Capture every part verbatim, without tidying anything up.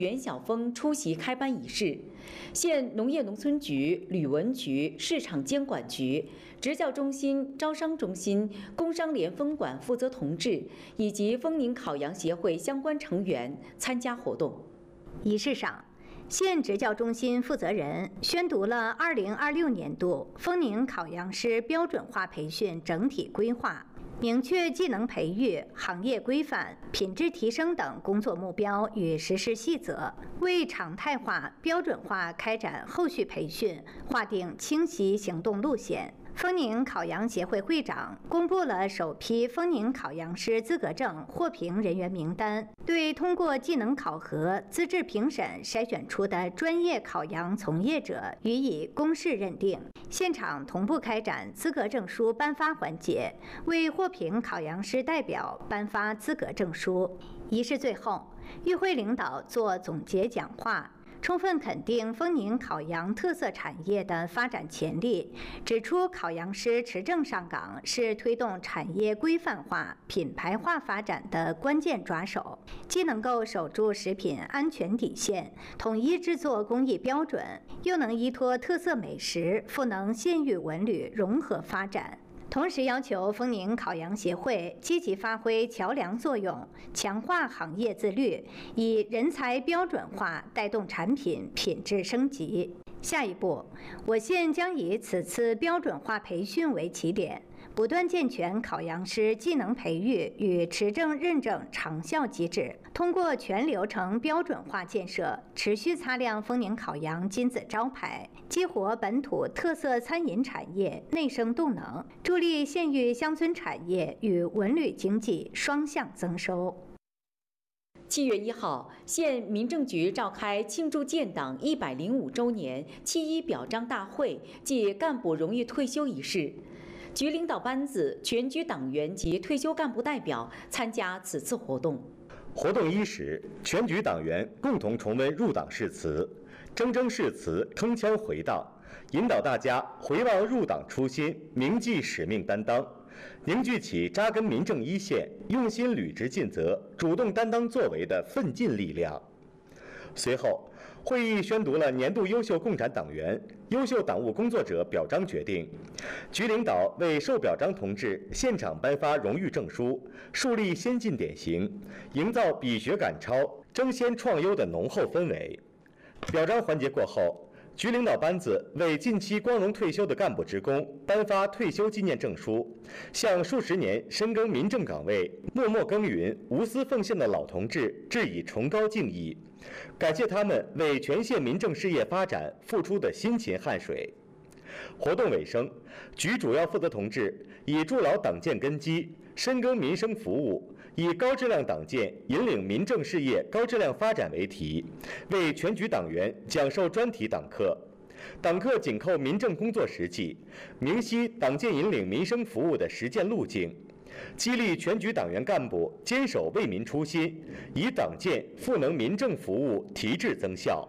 袁晓峰出席开班仪式，县农业农村局、旅文局、市场监管局、职教中心、招商中心、工商联分管负责同志以及丰宁烤羊协会相关成员参加活动。 仪式上，县职教中心负责人宣读了二零二六年度丰宁烤羊师标准化培训整体规划。 明确技能培育、行业规范、品质提升等工作目标与实施细则，为常态化、标准化开展后续培训划定清晰行动路线。丰宁烤羊协会会长公布了首批丰宁烤羊师资格证获评人员名单，对通过技能考核、资质评审筛选出的专业烤羊从业者予以公示认定。 现场同步开展资格证书颁发环节，为获评烤羊师代表颁发资格证书。仪式最后，与会领导作总结讲话，充分肯定丰宁烤羊特色产业的发展潜力，指出烤羊师持证上岗是推动产业规范化、品牌化发展的关键抓手，既能够守住食品安全底线，统一制作工艺标准，又能依托特色美食，赋能县域文旅融合发展。 同时要求丰宁烤羊协会积极发挥桥梁作用，强化行业自律，以人才标准化带动产品品质升级。下一步，我县将以此次标准化培训为起点，不断健全烤羊师技能培育与持证认证长效机制，通过全流程标准化建设，持续擦亮丰宁烤羊金字招牌，激活本土特色餐饮产业内生动能，助力县域乡村产业与文旅经济双向增收。 七月一号，县民政局召开庆祝建党一百零五周年七一表彰大会暨干部荣誉退休仪式，局领导班子、全局党员及退休干部代表参加此次活动。 活动伊始，全局党员共同重温入党誓词，铮铮誓词，铿锵回荡，引导大家回望入党初心，铭记使命担当。 凝聚起扎根民政一线、用心履职尽责、主动担当作为的奋进力量。随后，会议宣读了年度优秀共产党员、优秀党务工作者表彰决定。局领导为受表彰同志现场颁发荣誉证书，树立先进典型，营造比学赶超、争先创优的浓厚氛围。表彰环节过后。 局领导班子为近期光荣退休的干部职工颁发退休纪念证书，向数十年深耕民政岗位、默默耕耘、无私奉献的老同志致以崇高敬意，感谢他们为全县民政事业发展付出的辛勤汗水。活动尾声，局主要负责同志以筑牢党建根基、深耕民生服务，以高质量党建引领民政事业高质量发展为题，为全局党员讲授专题党课。党课紧扣民政工作实际，明晰党建引领民生服务的实践路径，激励全局党员干部坚守为民初心，以党建赋能民政服务提质增效。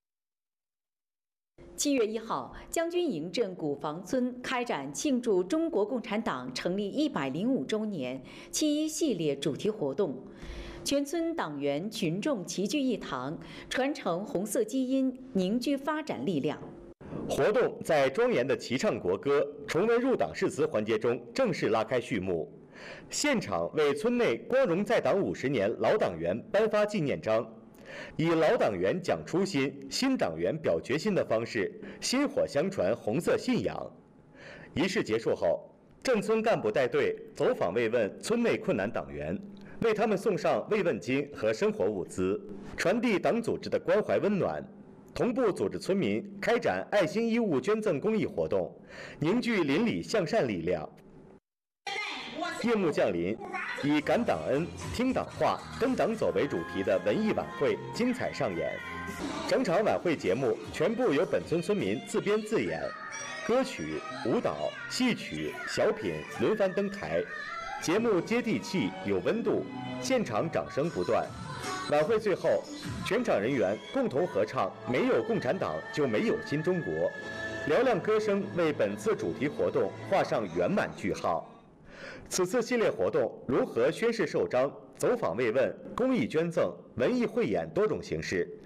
七月一号，将军营镇古房村开展庆祝中国共产党成立一百零五周年七一系列主题活动，全村党员群众齐聚一堂，传承红色基因，凝聚发展力量。 活动在庄严的齐唱国歌、重温入党誓词环节中正式拉开序幕。现场为村内光荣在党五十年老党员颁发纪念章。 以老党员讲初心、新党员表决心的方式，薪火相传红色信仰。仪式结束后，镇村干部带队走访慰问村内困难党员，为他们送上慰问金和生活物资，传递党组织的关怀温暖。同步组织村民开展爱心衣物捐赠公益活动，凝聚邻里向善力量。 夜幕降临，以感党恩、听党话、跟党走为主题的文艺晚会精彩上演。整场晚会节目全部由本村村民自编自演，歌曲、舞蹈、戏曲、小品轮番登台，节目接地气有温度，现场掌声不断。晚会最后，全场人员共同合唱《没有共产党就没有新中国》，嘹亮歌声为本次主题活动画上圆满句号。 此次系列活动如何宣誓授章、走访慰问、公益捐赠、文艺汇演多种形式，